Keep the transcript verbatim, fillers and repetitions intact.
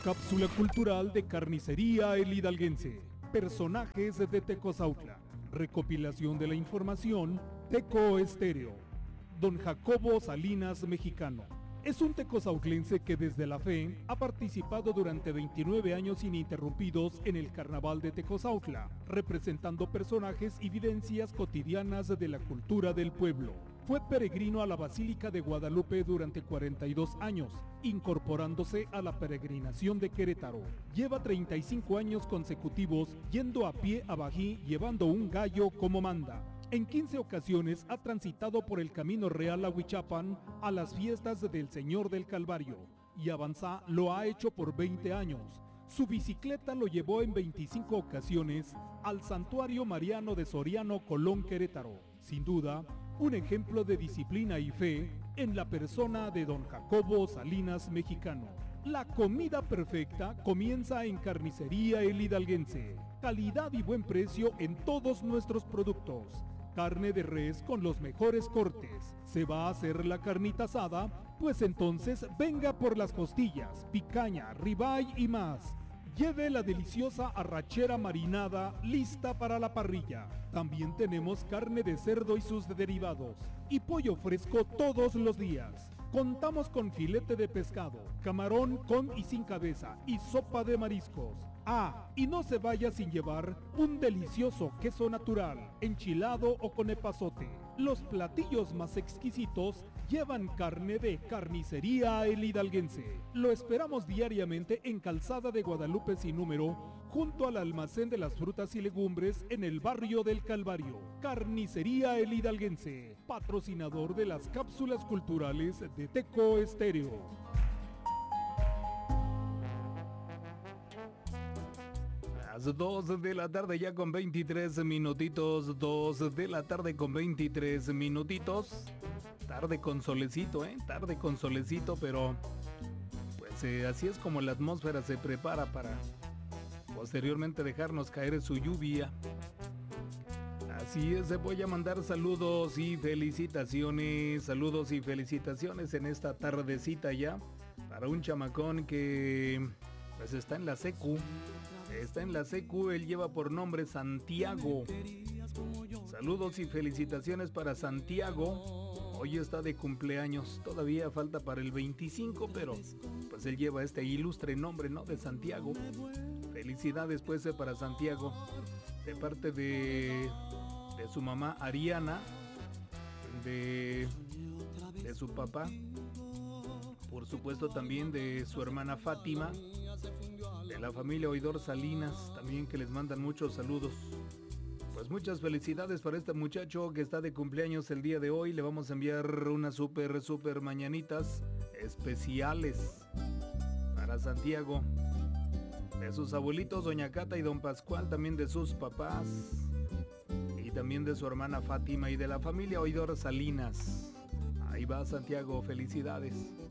cápsula cultural de Carnicería El Hidalguense. Personajes de Tecozautla. Recopilación de la información, Teco Estéreo. Don Jacobo Salinas Mexicano. Es un tecozautlense que desde la fe ha participado durante veintinueve años ininterrumpidos en el Carnaval de Tecozautla, representando personajes y vivencias cotidianas de la cultura del pueblo. Fue peregrino a la Basílica de Guadalupe durante cuarenta y dos años, incorporándose a la peregrinación de Querétaro. Lleva treinta y cinco años consecutivos yendo a pie a Bají llevando un gallo como manda. En quince ocasiones ha transitado por el Camino Real a Huichapan a las fiestas del Señor del Calvario, y Avanzá lo ha hecho por veinte años. Su bicicleta lo llevó en veinticinco ocasiones al Santuario Mariano de Soriano, Colón, Querétaro. Sin duda, un ejemplo de disciplina y fe en la persona de don Jacobo Salinas Mexicano. La comida perfecta comienza en Carnicería El Hidalguense. Calidad y buen precio en todos nuestros productos. Carne de res con los mejores cortes. ¿Se va a hacer la carnita asada? Pues entonces venga por las costillas, picaña, ribeye y más. Lleve la deliciosa arrachera marinada lista para la parrilla. También tenemos carne de cerdo y sus derivados. Y pollo fresco todos los días. Contamos con filete de pescado, camarón con y sin cabeza y sopa de mariscos. Ah, y no se vaya sin llevar un delicioso queso natural, enchilado o con epazote. Los platillos más exquisitos llevan carne de Carnicería El Hidalguense. Lo esperamos diariamente en Calzada de Guadalupe sin número, junto al almacén de las frutas y legumbres en el barrio del Calvario. Carnicería El Hidalguense, patrocinador de las cápsulas culturales de Teco Estéreo. Las dos de la tarde ya con veintitrés minutitos, dos de la tarde con veintitrés minutitos. Tarde con solecito, ¿eh? Tarde con solecito, pero pues eh, así es como la atmósfera se prepara para posteriormente dejarnos caer su lluvia. Así es, voy a mandar saludos y felicitaciones, saludos y felicitaciones en esta tardecita ya para un chamacón que pues está en la secu, está en la secu, él lleva por nombre Santiago. Saludos y felicitaciones para Santiago. Hoy está de cumpleaños, todavía falta para el veinticinco, pero pues él lleva este ilustre nombre, ¿no? De Santiago. Felicidades pues para Santiago, de parte de, de su mamá Ariana, de, de su papá, por supuesto también de su hermana Fátima, de la familia Oidor Salinas, también que les mandan muchos saludos. Pues muchas felicidades para este muchacho que está de cumpleaños el día de hoy. Le vamos a enviar unas súper, súper mañanitas especiales para Santiago. De sus abuelitos, doña Cata y don Pascual, también de sus papás. Y también de su hermana Fátima y de la familia Oidor Salinas. Ahí va Santiago, felicidades.